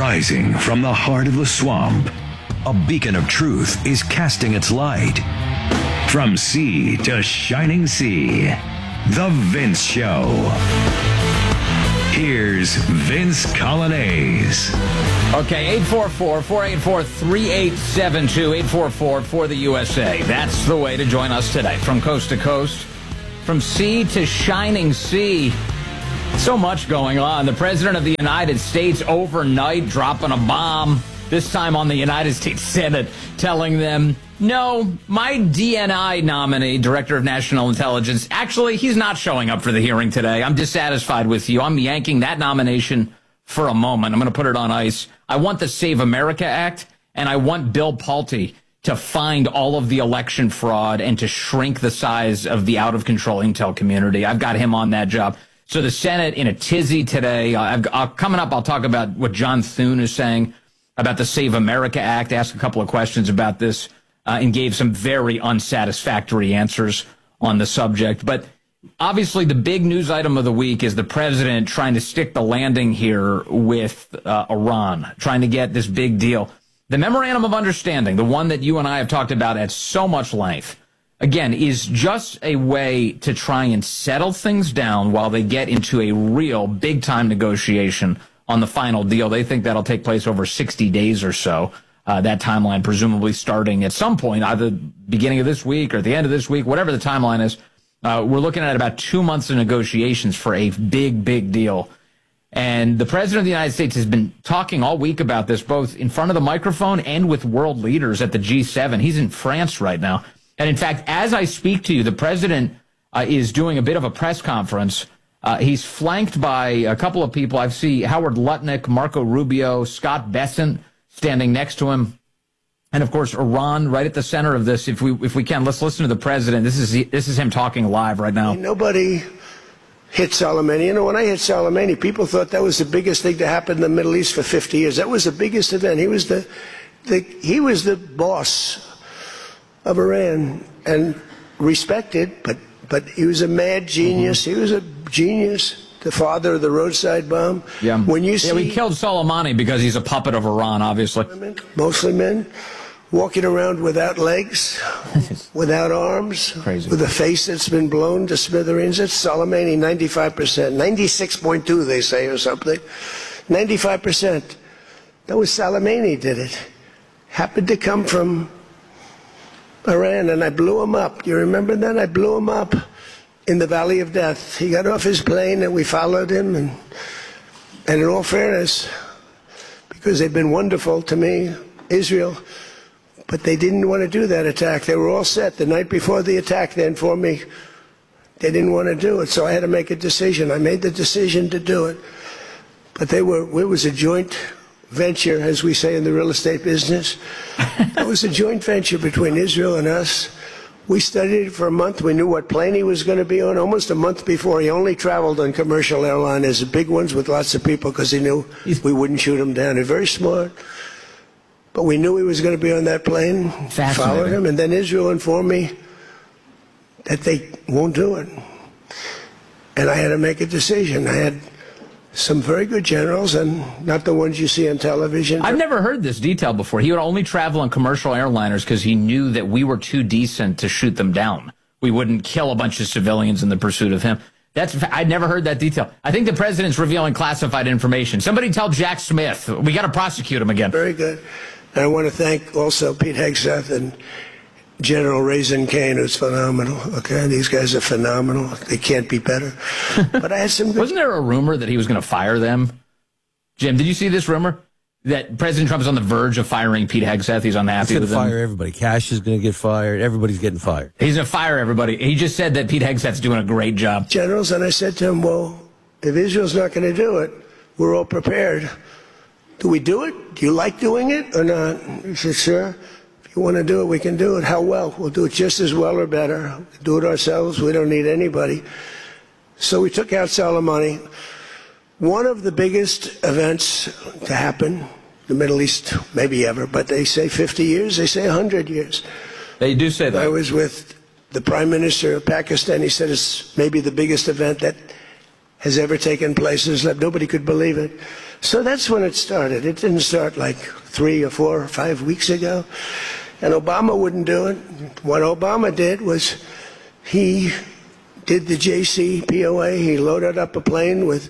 Rising from the heart of the swamp, a beacon of truth is casting its light. From sea to shining sea, The Vince Show. Here's Vince Coglianese. Okay, 844-484-3872, 844 for the USA. That's the way to join us today. From coast to coast, from sea to shining sea. So much going on. The President of the United States overnight dropping a bomb, this time on the United States Senate, telling them, no, my DNI nominee, Director of National Intelligence, actually, he's not showing up for the hearing today. I'm dissatisfied with you. I'm yanking that nomination for a moment. I'm going to put it on ice. I want the Save America Act, and I want Bill Pulte to find all of the election fraud and to shrink the size of the out-of-control intel community. I've got him on that job. So the Senate in a tizzy today. Coming up, I'll talk about what John Thune is saying about the Save America Act, ask a couple of questions about this, and gave some very unsatisfactory answers on the subject. But obviously the big news item of the week is the president trying to stick the landing here with Iran, trying to get this big deal. The Memorandum of Understanding, the one that you and I have talked about at so much length, again, is just a way to try and settle things down while they get into a real big-time negotiation on the final deal. They think that'll take place over 60 days or so. That timeline presumably starting at some point, either beginning of this week or the end of this week, whatever the timeline is. We're looking at about 2 months of negotiations for a big, big deal. And the President of the United States has been talking all week about this, both in front of the microphone and with world leaders at the G7. He's in France right now. And in fact, as I speak to you, the President is doing a bit of a press conference. He's flanked by a couple of people. I see Howard Lutnick, Marco Rubio, Scott Bessent standing next to him. And, of course, Iran right at the center of this. If we can, let's listen to the President. This is him talking live right now. Nobody hit Soleimani. You know, when I hit Soleimani, people thought that was the biggest thing to happen in the Middle East for 50 years. That was the biggest event. He was the boss of Iran and respected, but he was a mad genius. He was a genius. The father of the roadside bomb. Yeah. When you see we killed Soleimani because he's a puppet of Iran, obviously. Women, mostly men, walking around without legs, without arms, crazy, with a face that's been blown to smithereens. It's Soleimani, 95%, 96.2 they say or something, 95%. That was Soleimani did it. Happened to come from Iran, and I blew him up. You remember that? I blew him up in the Valley of Death. He got off his plane, and we followed him. And in all fairness, because they've been wonderful to me, Israel, but they didn't want to do that attack. They were all set the night before the attack. They informed me they didn't want to do it, so I had to make a decision. I made the decision to do it. But it was a joint venture, as we say in the real estate business. It was a joint venture between Israel and us. We studied it for a month. We knew what plane he was going to be on almost a month before. He only traveled on commercial airliners, the big ones with lots of people, because he knew we wouldn't shoot him down. He's very smart. But we knew he was going to be on that plane. Followed him. And then Israel informed me that they won't do it. And I had to make a decision. I had some very good generals, and not the ones you see on television. I've never heard this detail before. He would only travel on commercial airliners because he knew that we were too decent to shoot them down. We wouldn't kill a bunch of civilians in the pursuit of him. I'd never heard that detail. I think the president's revealing classified information. Somebody tell Jack Smith. We got to prosecute him again. Very good. And I want to thank also Pete Hegseth and General Raisin Kane, who's phenomenal. Okay, these guys are phenomenal. They can't be better. But I had some good... Wasn't there a rumor that he was going to fire them? Jim, did you see this rumor? That President Trump is on the verge of firing Pete Hegseth. He's unhappy with him. He's going to fire everybody. Cash is going to get fired. Everybody's getting fired. He's going to fire everybody. He just said that Pete Hegseth's doing a great job. Generals, and I said to him, well, if Israel's not going to do it, we're all prepared. Do we do it? Do you like doing it or not? He said, sure. You want to do it, we can do it. How well? We'll do it just as well or better. Do it ourselves. We don't need anybody. So we took out Soleimani. One of the biggest events to happen in the Middle East, maybe ever, but they say 50 years, they say 100 years. They do say that. I was with the Prime Minister of Pakistan. He said it's maybe the biggest event that has ever taken place in Islam. Nobody could believe it. So that's when it started. It didn't start like 3 or 4 or 5 weeks ago. And Obama wouldn't do it. What Obama did was he did the JCPOA. He loaded up a plane with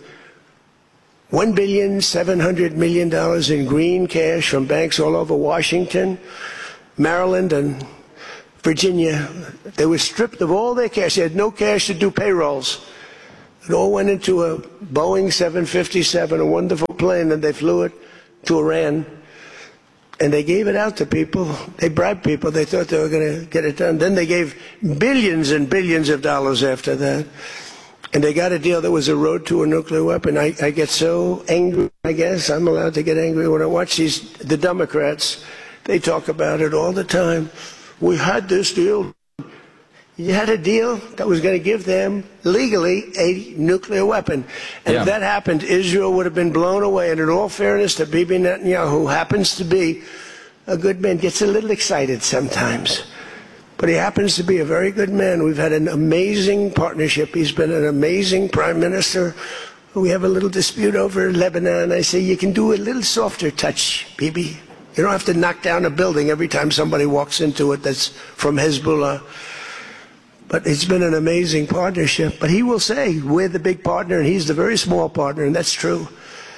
$1,700,000,000 in green cash from banks all over Washington, Maryland, and Virginia. They were stripped of all their cash. They had no cash to do payrolls. It all went into a Boeing 757, a wonderful plane, and they flew it to Iran. And they gave it out to people. They bribed people. They thought they were going to get it done. Then they gave billions and billions of dollars after that. And they got a deal that was a road to a nuclear weapon. I get so angry, I guess. I'm allowed to get angry when I watch the Democrats. They talk about it all the time. We had this deal. You had a deal that was going to give them, legally, a nuclear weapon. And if that happened, Israel would have been blown away. And in all fairness to Bibi Netanyahu, who happens to be a good man, gets a little excited sometimes. But he happens to be a very good man. We've had an amazing partnership. He's been an amazing prime minister. We have a little dispute over Lebanon. I say, you can do a little softer touch, Bibi. You don't have to knock down a building every time somebody walks into it that's from Hezbollah. But it's been an amazing partnership. But he will say, we're the big partner, and he's the very small partner, and that's true.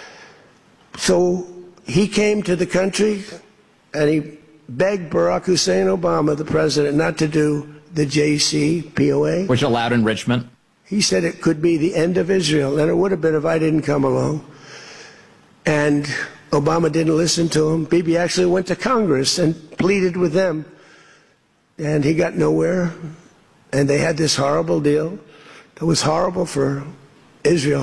So he came to the country, and he begged Barack Hussein Obama, the president, not to do the JCPOA. Which allowed enrichment. He said it could be the end of Israel, and it would have been if I didn't come along. And Obama didn't listen to him. Bibi actually went to Congress and pleaded with them, and he got nowhere. And they had this horrible deal that was horrible for Israel,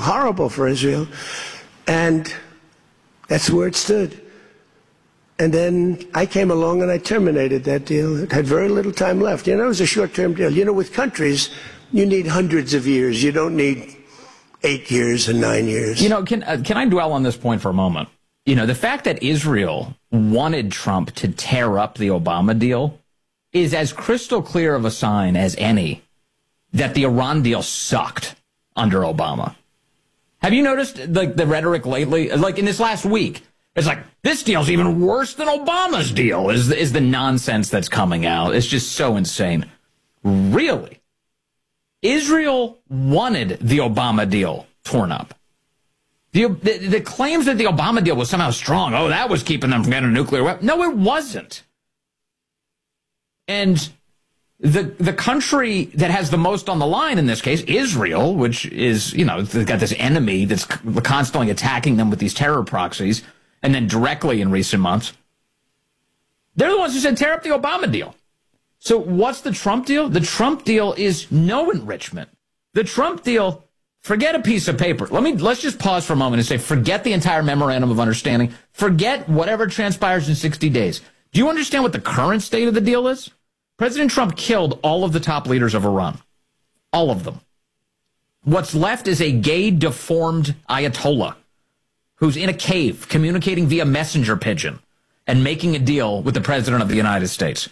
and that's where it stood. And then I came along and I terminated that deal. It had very little time left. You know, it was a short-term deal. You know, with countries, you need hundreds of years. You don't need 8 years and 9 years. You know, can I dwell on this point for a moment? You know, the fact that Israel wanted Trump to tear up the Obama deal is as crystal clear of a sign as any that the Iran deal sucked under Obama. Have you noticed like the rhetoric lately? Like in this last week, it's like, this deal's even worse than Obama's deal is the nonsense that's coming out. It's just so insane. Really? Israel wanted the Obama deal torn up. The claims that the Obama deal was somehow strong, oh, that was keeping them from getting a nuclear weapon. No, it wasn't. And the country that has the most on the line in this case, Israel, which is, you know, they've got this enemy that's constantly attacking them with these terror proxies, and then directly in recent months, they're the ones who said tear up the Obama deal. So what's the Trump deal? The Trump deal is no enrichment. The Trump deal, forget a piece of paper. Let's just pause for a moment and say, forget the entire memorandum of understanding. Forget whatever transpires in 60 days. Do you understand what the current state of the deal is? President Trump killed all of the top leaders of Iran. All of them. What's left is a gay, deformed Ayatollah who's in a cave communicating via messenger pigeon and making a deal with the President of the United States.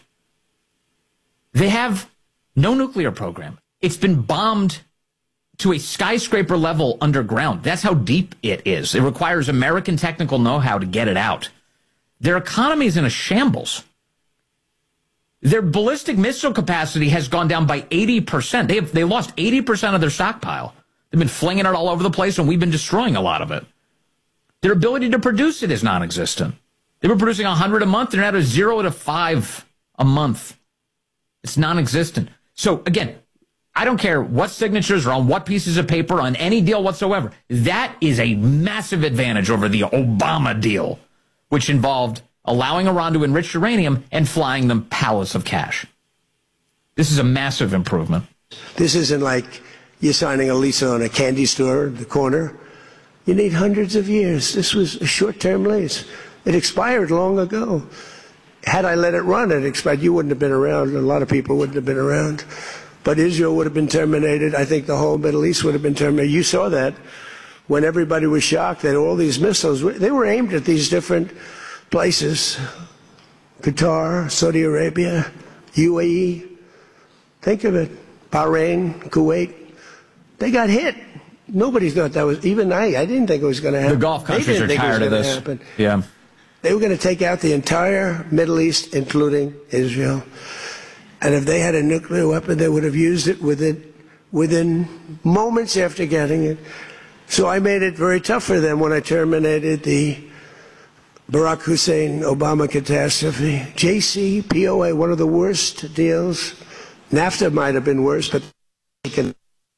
They have no nuclear program. It's been bombed to a skyscraper level underground. That's how deep it is. It requires American technical know-how to get it out. Their economy is in a shambles. Their ballistic missile capacity has gone down by 80%. They lost 80% of their stockpile. They've been flinging it all over the place, and we've been destroying a lot of it. Their ability to produce it is non-existent. They were producing 100 a month. They're now at 0 to 5 a month. It's non-existent. So, again, I don't care what signatures are on what pieces of paper on any deal whatsoever. That is a massive advantage over the Obama deal, which involved allowing Iran to enrich uranium and flying them pallets of cash. This is a massive improvement. This isn't like you're signing a lease on a candy store in the corner. You need hundreds of years. This was a short-term lease. It expired long ago. Had I let it run, it expired. You wouldn't have been around. A lot of people wouldn't have been around. But Israel would have been terminated. I think the whole Middle East would have been terminated. You saw that when everybody was shocked that all these missiles, they were aimed at these different places. Qatar, Saudi Arabia, UAE. Think of it. Bahrain, Kuwait. They got hit. Nobody thought that was, even I didn't think it was going to happen. The Gulf countries are tired of this. Happen. Yeah. They were going to take out the entire Middle East, including Israel. And if they had a nuclear weapon, they would have used it within moments after getting it. So I made it very tough for them when I terminated the Barack Hussein Obama catastrophe. JCPOA, one of the worst deals. NAFTA might have been worse, but it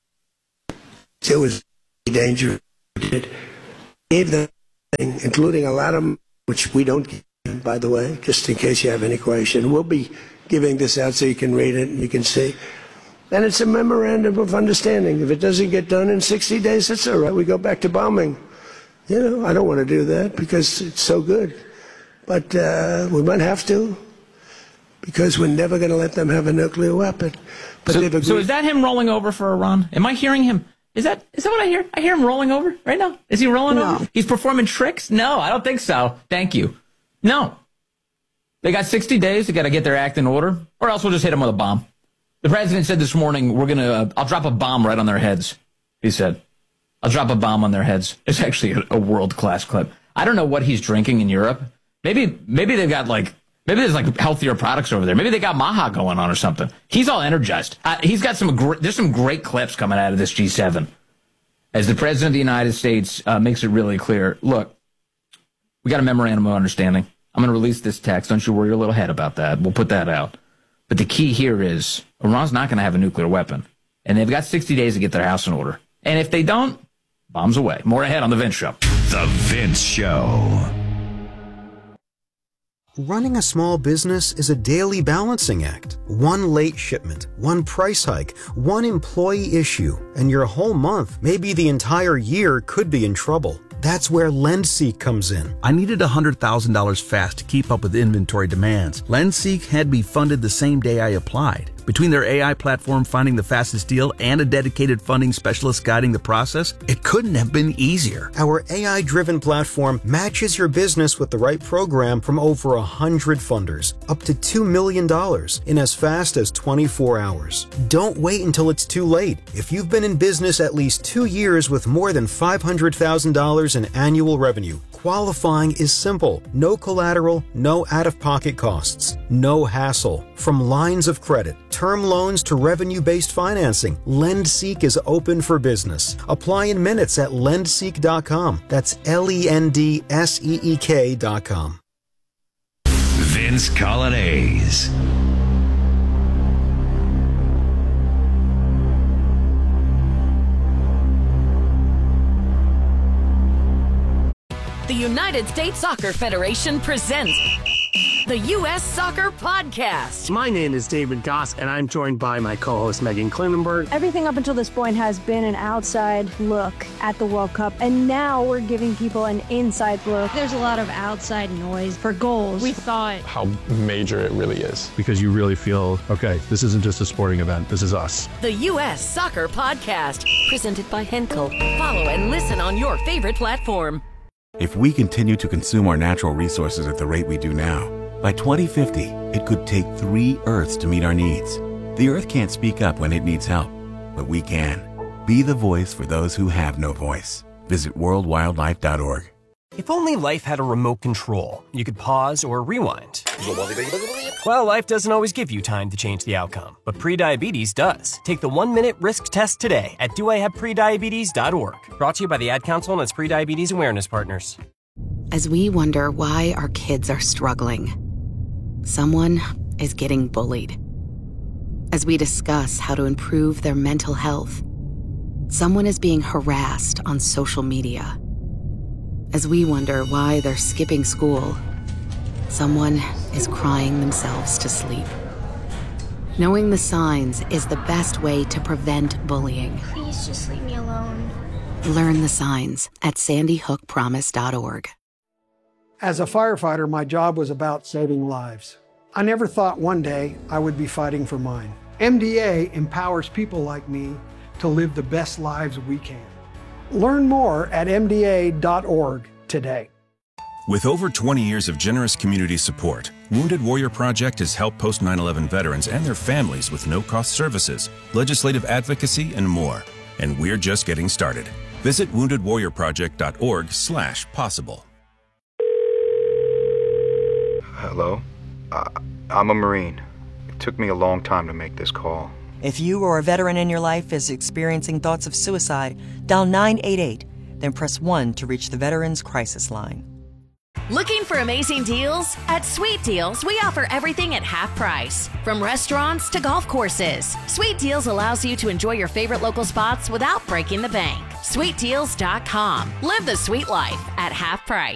was dangerous. It gave them, including a lot of them, which we don't give, by the way, just in case you have any question. We'll be giving this out so you can read it and you can see. And it's a memorandum of understanding. If it doesn't get done in 60 days, that's all right. We go back to bombing. You know, I don't want to do that because it's so good. But we might have to, because we're never going to let them have a nuclear weapon. But so is that him rolling over for Iran? Am I hearing him? Is that what I hear? I hear him rolling over right now. Is he rolling over? He's performing tricks? No, I don't think so. Thank you. No. They got 60 days. They got to get their act in order, or else we'll just hit them with a bomb. The president said this morning, I'll drop a bomb right on their heads. He said, I'll drop a bomb on their heads. It's actually a world-class clip. I don't know what he's drinking in Europe. Maybe they've got maybe there's healthier products over there. Maybe they got Maha going on or something. He's all energized. He's got there's some great clips coming out of this G7. As the president of the United States makes it really clear, look, we got a memorandum of understanding. I'm going to release this text. Don't you worry your little head about that. We'll put that out. But the key here is Iran's not going to have a nuclear weapon. And they've got 60 days to get their house in order. And if they don't, bombs away. More ahead on The Vince Show. The Vince Show. Running a small business is a daily balancing act. One late shipment, one price hike, one employee issue, and your whole month, maybe the entire year, could be in trouble. That's where LendSeek comes in. I needed $100,000 fast to keep up with inventory demands. LendSeek had me funded the same day I applied. Between their AI platform finding the fastest deal and a dedicated funding specialist guiding the process, it couldn't have been easier. Our AI-driven platform matches your business with the right program from over 100 funders, up to $2 million in as fast as 24 hours. Don't wait until it's too late. If you've been in business at least 2 years with more than $500,000 in annual revenue, qualifying is simple. No collateral, no out-of-pocket costs, no hassle. From lines of credit, term loans to revenue-based financing, LendSeek is open for business. Apply in minutes at lendseek.com. That's LENDSEEK.com. Vince Colonnese. The United States Soccer Federation presents the U.S. Soccer Podcast. My name is David Goss, and I'm joined by my co-host Megan Klinenberg. Everything up until this point has been an outside look at the World Cup, and now we're giving people an inside look. There's a lot of outside noise for goals. We thought how major it really is. Because you really feel, okay, this isn't just a sporting event, this is us. The U.S. Soccer Podcast, presented by Henkel. Follow and listen on your favorite platform. If we continue to consume our natural resources at the rate we do now, by 2050, it could take 3 Earths to meet our needs. The Earth can't speak up when it needs help, but we can. Be the voice for those who have no voice. Visit worldwildlife.org. If only life had a remote control, you could pause or rewind. Well, life doesn't always give you time to change the outcome, but prediabetes does. Take the 1-minute risk test today at doihaveprediabetes.org. Brought to you by the Ad Council and its prediabetes awareness partners. As we wonder why our kids are struggling, someone is getting bullied. As we discuss how to improve their mental health, someone is being harassed on social media. As we wonder why they're skipping school, someone is crying themselves to sleep. Knowing the signs is the best way to prevent bullying. Please just leave me alone. Learn the signs at sandyhookpromise.org. As a firefighter, my job was about saving lives. I never thought one day I would be fighting for mine. MDA empowers people like me to live the best lives we can. Learn more at MDA.org today. With over 20 years of generous community support, Wounded Warrior Project has helped post-9/11 veterans and their families with no-cost services, legislative advocacy, and more. and we're just getting started. Visit woundedwarriorproject.org/possible. Hello? I'm a Marine. It took me a long time to make this call. If you or a veteran in your life is experiencing thoughts of suicide, dial 988, then press 1 to reach the Veterans Crisis Line. Looking for amazing deals? At Sweet Deals, we offer everything at half price. From restaurants to golf courses, Sweet Deals allows you to enjoy your favorite local spots without breaking the bank. SweetDeals.com. Live the sweet life at half price.